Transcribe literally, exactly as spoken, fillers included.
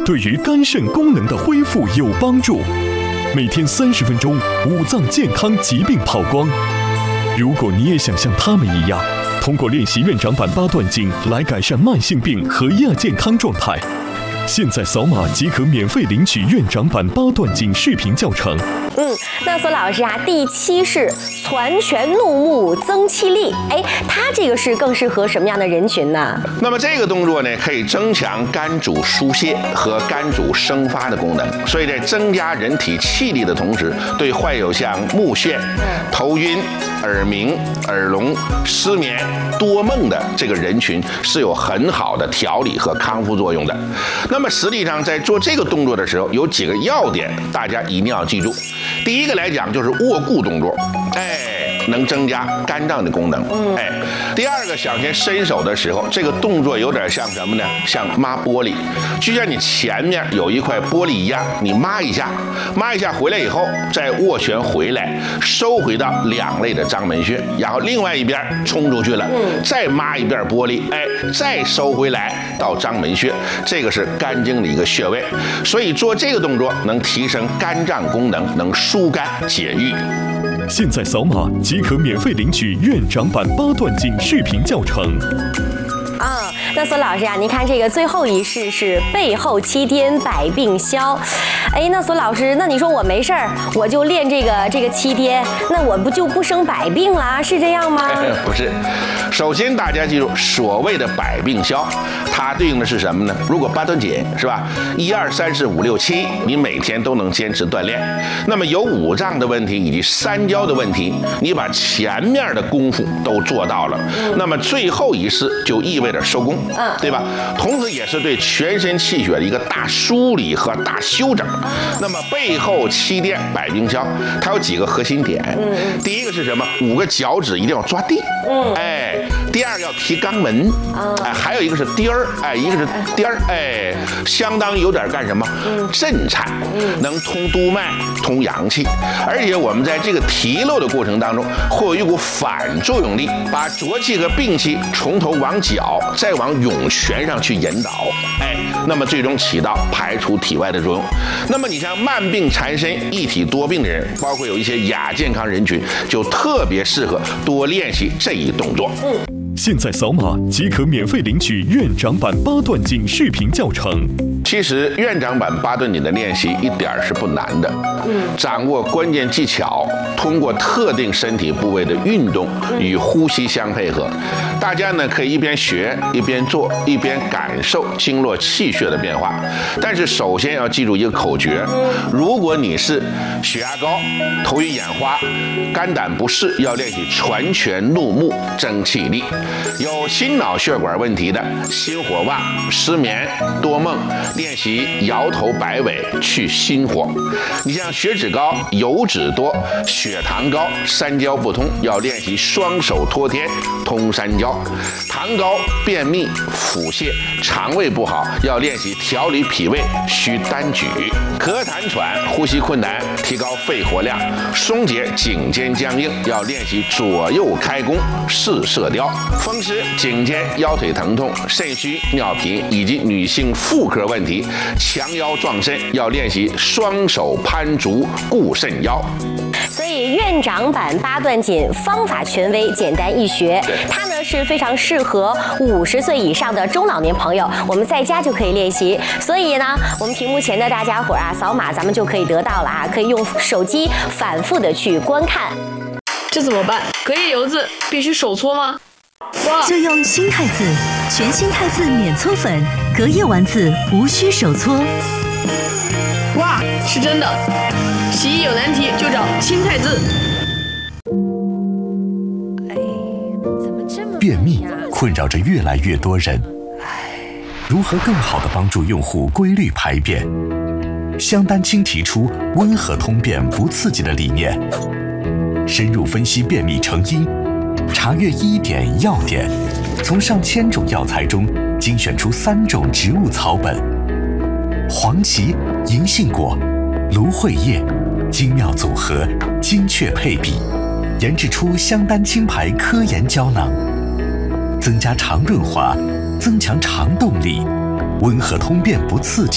对于肝肾功能的恢复有帮助。每天三十分钟，五脏健康疾病跑光。如果你也想像他们一样，通过练习院长版八段锦来改善慢性病和亚健康状态，现在扫码即可免费领取院长版八段锦视频教程。 嗯，那索老师啊，第七是攒拳怒目增气力，哎，它这个是更适合什么样的人群呢？ 那么这个动作呢，可以增强肝主疏泄和肝主生发的功能，所以在增加人体气力的同时，对患有像目眩、头晕、耳鸣、耳聋、失眠、多梦的这个人群是有很好的调理和康复作用的。那么实际上在做这个动作的时候，有几个要点，大家一定要记住。第一个来讲就是握固动作，哎，能增加肝脏的功能，哎。第二个，想先伸手的时候，这个动作有点像什么呢？像抹玻璃，就像你前面有一块玻璃一样，你抹一下，抹一下回来以后，再握拳回来，收回到两肋的章门穴，然后另外一边冲出去了，再抹一遍玻璃，哎，再收回来到章门穴，这个是肝经的一个穴位，所以做这个动作能提升肝脏功能，能疏肝解郁。 现在扫码即可免费领取院长版八段锦视频教程。 啊，那索老师啊，您看这个最后一式是背后七颠百病消。哎，那索老师，那你说我没事儿，我就练这个这个七颠，那我不就不生百病了？是这样吗？ 不是，首先大家记住，所谓的百病消，它对应的是什么呢？如果八段锦是吧，一二三四五六七，你每天都能坚持锻炼，那么有五脏的问题以及三焦的问题，你把前面的功夫都做到了，那么最后一式就意味着收功，嗯，对吧？同时也是对全身气血的一个大梳理和大修整。那么背后七颠百病消，它有几个核心点。嗯，第一个是什么？五个脚趾一定要抓地。嗯，哎，第二个要提肛门。哎，还有一个是颠儿，哎，一个是颠儿，哎，相当于有点干什么？震颤，能通督脉、通阳气，而且我们在这个提溜的过程当中，会有一股反作用力，把浊气和病气从头往脚，再往涌泉上去引导，哎，那么最终起到排除体外的作用。那么你像慢病缠身、一体多病的人，包括有一些亚健康人群，就特别适合多练习这一动作。嗯， 现在扫码即可免费领取院长版八段锦视频教程。 其实院长版八段锦的练习一点是不难的，嗯，掌握关键技巧，通过特定身体部位的运动与呼吸相配合，大家呢可以一边学一边做，一边感受经络气血的变化。但是首先要记住一个口诀：如果你是血压高、头晕眼花、肝胆不适，要练习攒拳怒目增气力；有心脑血管问题的，心火旺、失眠、多梦，练习摇头摆尾去心火。你像血脂高、油脂多、血糖高、三焦不通，要练习双手托天通三焦。糖高、便秘、腹泻、肠胃不好，要练习调理脾胃需单举。咳痰喘、呼吸困难，提高肺活量，松解颈肩僵硬，要练习左右开弓试射雕。风湿、颈肩、腰腿疼痛、肾虚、尿频以及女性妇科问题，强腰壮肾，要练习双手攀足固肾腰。 所以院长版八段锦方法权威，简单易学，它呢是非常适合五十岁以上的中老年朋友，我们在家就可以练习。所以呢，我们屏幕前的大家伙啊，扫码咱们就可以得到了啊，可以用手机反复的去观看。 这怎么办？隔夜油渍必须手搓吗？ 就用新汰渍，全新汰渍免搓粉，隔夜丸子无需手搓。 哇，是真的！洗衣有难题就找新汰渍。 便秘困扰着越来越多人，如何更好地帮助用户规律排便？香丹青提出温和通便不刺激的理念，深入分析便秘成因，查阅医典药典，从上千种药材中精选出三种植物草本：黄芪、银杏果、芦荟叶，精妙组合，精确配比，研制出香丹青牌科研胶囊，增加肠润滑，增强肠动力，温和通便不刺激。